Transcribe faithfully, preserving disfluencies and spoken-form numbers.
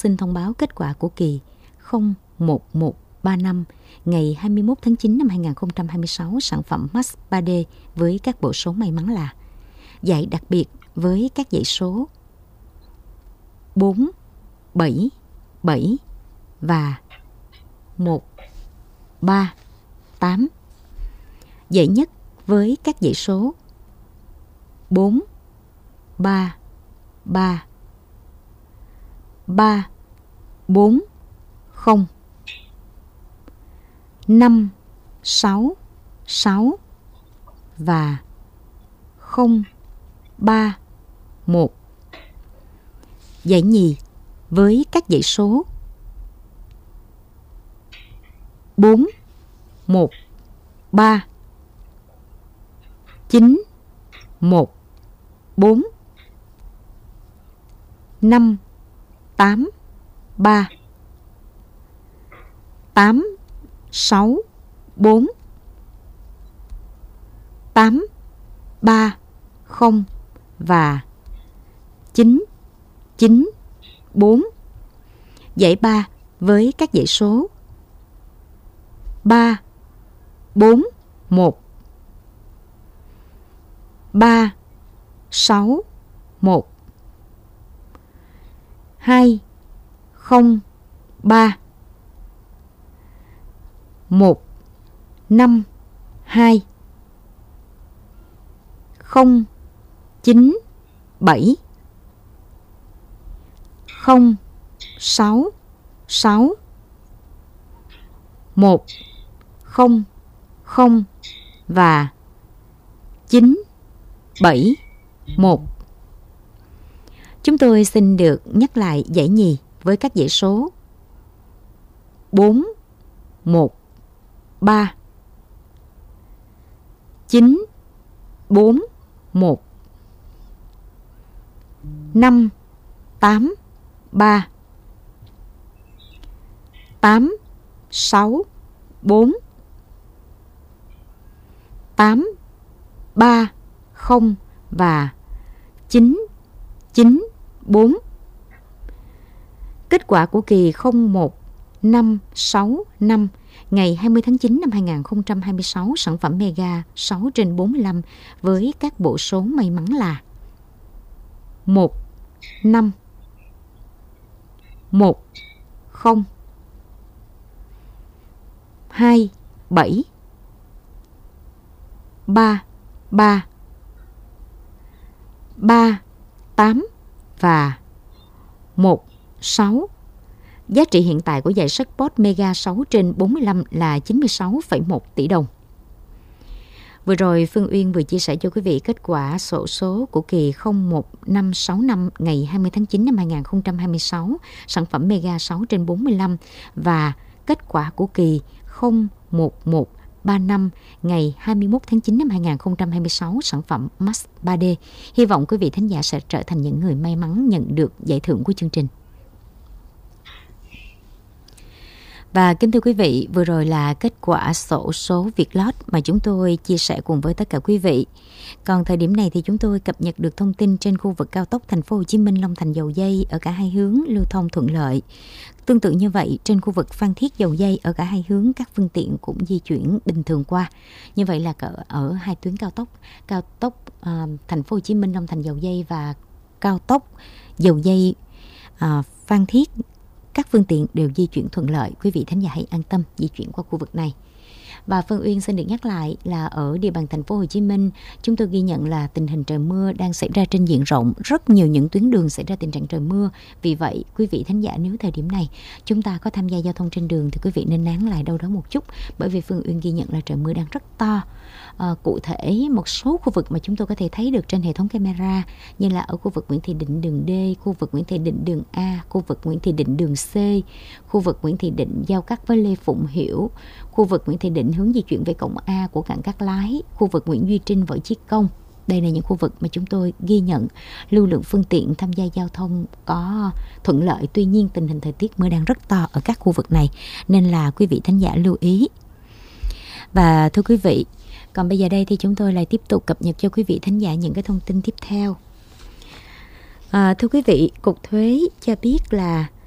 xin thông báo kết quả của kỳ không một một ba năm ngày hai mươi mốt tháng chín năm hai nghìn không trăm hai mươi sáu sản phẩm Max ba D với các bộ số may mắn là giải đặc biệt với các dãy số bốn, bảy, bảy và một, ba, tám. Giải nhất với các dãy số bốn, ba, ba, ba, bốn, không, năm, sáu, sáu và không, ba, một. Giải nhì với các dãy số bốn, một, ba, chín, một, bốn, năm, tám, ba, tám, sáu, bốn, tám, ba, không và chín, chín, bốn. Giải ba với các dãy số ba, bốn, một, ba, sáu, một, hai, không, ba, một, năm, hai, không, chín, bảy, không, sáu, sáu, một, không, không và chín, bảy, một. Chúng tôi xin được nhắc lại giải nhì với các dãy số bốn, một, ba, chín, bốn, một, năm, tám, ba, tám, sáu, bốn, tám, ba, không và chín, chín, bốn. Kết quả của kỳ không một năm sáu năm ngày hai mươi tháng chín năm hai nghìn không trăm hai mươi sáu sản phẩm Mega sáu trên bốn mươi lăm với các bộ số may mắn là một, năm, một, không, hai, bảy, ba, ba, ba, tám và một, sáu. Giá trị hiện tại của giải jackpot Mega sáu trên bốn mươi lăm là chín mươi sáu phẩy một tỷ đồng. Vừa rồi Phương Uyên vừa chia sẻ cho quý vị kết quả xổ số của kỳ không một năm sáu năm ngày hai mươi tháng chín năm hai nghìn không trăm hai mươi sáu sản phẩm Mega sáu trên bốn mươi lăm và kết quả của kỳ không một một ba năm ngày hai mươi mốt tháng chín năm hai nghìn không trăm hai mươi sáu sản phẩm Max ba D. Hy vọng quý vị thính giả sẽ trở thành những người may mắn nhận được giải thưởng của chương trình. Và kính thưa quý vị, vừa rồi là kết quả xổ số Vietlott mà chúng tôi chia sẻ cùng với tất cả quý vị. Còn thời điểm này thì chúng tôi cập nhật được thông tin trên khu vực cao tốc Thành phố Hồ Chí Minh Long Thành Dầu Giây ở cả hai hướng lưu thông thuận lợi. Tương tự như vậy, trên khu vực Phan Thiết Dầu Giây ở cả hai hướng các phương tiện cũng di chuyển bình thường qua. Như vậy là ở hai tuyến cao tốc, cao tốc uh, Thành phố Hồ Chí Minh Long Thành Dầu Giây và cao tốc Dầu Giây uh, Phan Thiết, các phương tiện đều di chuyển thuận lợi. Quý vị thính giả hãy an tâm di chuyển qua khu vực này. Và Phương Uyên xin được nhắc lại là ở địa bàn thành phố Hồ Chí Minh, chúng tôi ghi nhận là tình hình trời mưa đang xảy ra trên diện rộng, rất nhiều những tuyến đường xảy ra tình trạng trời mưa. Vì vậy, quý vị thính giả nếu thời điểm này chúng ta có tham gia giao thông trên đường thì quý vị nên nán lại đâu đó một chút, bởi vì Phương Uyên ghi nhận là trời mưa đang rất to. À, cụ thể một số khu vực mà chúng tôi có thể thấy được trên hệ thống camera như là ở khu vực Nguyễn Thị Định đường D, khu vực Nguyễn Thị Định đường A, khu vực Nguyễn Thị Định đường C, khu vực Nguyễn Thị Định giao cắt với Lê Phụng Hiểu, khu vực Nguyễn Thị Định hướng di chuyển về cổng A của cảng Cát Lái, khu vực Nguyễn Duy Trinh Võ Chí Công. Đây là những khu vực mà chúng tôi ghi nhận lưu lượng phương tiện tham gia giao thông có thuận lợi. Tuy nhiên tình hình thời tiết mưa đang rất to ở các khu vực này nên là quý vị thính giả lưu ý. Và thưa quý vị, còn bây giờ đây thì chúng tôi lại tiếp tục cập nhật cho quý vị thính giả những cái thông tin tiếp theo. À, thưa quý vị, Cục Thuế cho biết là